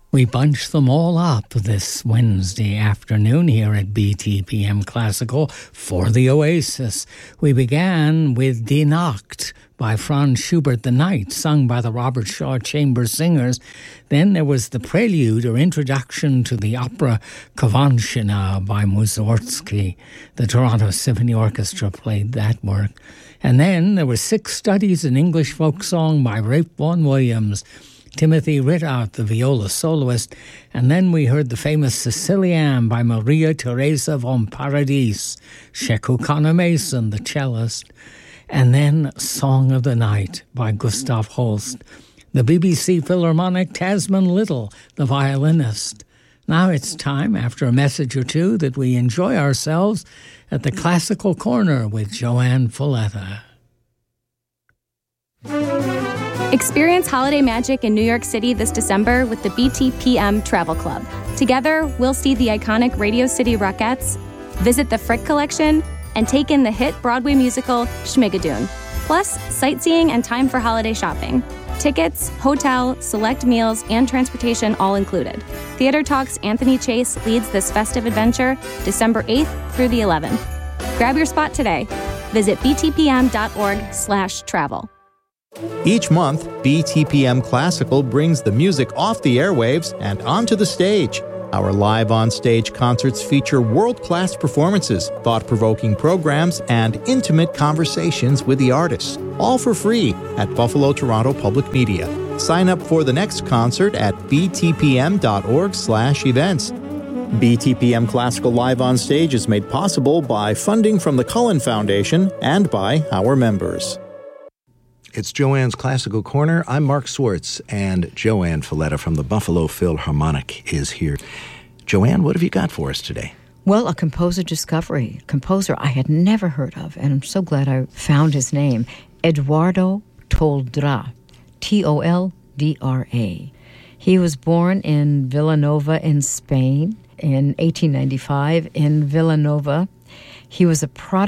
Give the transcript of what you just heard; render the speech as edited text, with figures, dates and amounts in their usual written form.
We bunched them all up this Wednesday afternoon here at BTPM Classical for the Oasis. We began with Die Nacht by Franz Schubert the Night, sung by the Robert Shaw Chamber Singers. Then there was the prelude or introduction to the opera Kovanshina by Mussorgsky. The Toronto Symphony Orchestra played that work. And then there were 6 studies in English folk song by Ralph Vaughan Williams, Timothy Rittau, the viola soloist, and then we heard the famous Sicilian by Maria Teresa von Paradis, Sheku Connor Mason, the cellist, and then Song of the Night by Gustav Holst, the BBC Philharmonic Tasman Little, the violinist. Now it's time, after a message or two, that we enjoy ourselves at the Classical Corner with Joanne Folletta. Experience holiday magic in New York City this December with the BTPM Travel Club. Together, we'll see the iconic Radio City Rockettes, visit the Frick Collection, and take in the hit Broadway musical Schmigadoon. Plus, sightseeing and time for holiday shopping. Tickets, hotel, select meals, and transportation all included. Theater Talk's Anthony Chase leads this festive adventure December 8th through the 11th. Grab your spot today. Visit btpm.org/travel. Each month, BTPM Classical brings the music off the airwaves and onto the stage. Our live on-stage concerts feature world-class performances, thought-provoking programs, and intimate conversations with the artists, all for free at Buffalo Toronto Public Media. Sign up for the next concert at btpm.org/events. BTPM Classical Live on Stage is made possible by funding from the Cullen Foundation and by our members. It's Joanne's Classical Corner. I'm Mark Swartz, and Joanne Folletta from the Buffalo Philharmonic is here. Joanne, what have you got for us today? Well, a composer discovery, a composer I had never heard of, and I'm so glad I found his name, Eduardo Toldrà, Toldra. He was born in Villanova in Spain in 1895. In Villanova, he was a prodigy